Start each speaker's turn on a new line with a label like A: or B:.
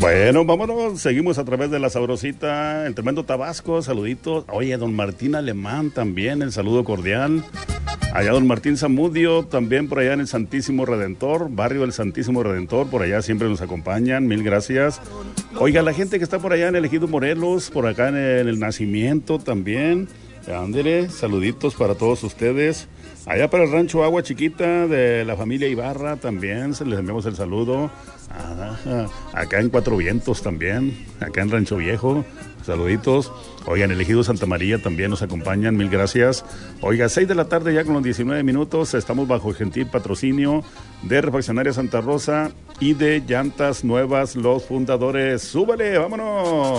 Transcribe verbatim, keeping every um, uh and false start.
A: Bueno, vámonos, seguimos a través de la Sabrosita, el tremendo Tabasco, saluditos. Oye, don Martín Alemán también, el saludo cordial. Allá don Martín Zamudio, también por allá en el Santísimo Redentor, barrio del Santísimo Redentor, por allá siempre nos acompañan, mil gracias. Oiga, la gente que está por allá en el Ejido Morelos, por acá en el, en el Nacimiento también, ándele, saluditos para todos ustedes. Allá para el rancho Agua Chiquita de la familia Ibarra también, se les enviamos el saludo. Ah, acá en Cuatro Vientos también, acá en Rancho Viejo, saluditos. Oigan, el Ejido Santa María también nos acompañan, mil gracias. Oiga, seis de la tarde ya con los diecinueve minutos, estamos bajo el gentil patrocinio de Refaccionaria Santa Rosa y de Llantas Nuevas, los fundadores. ¡Súbale, vámonos!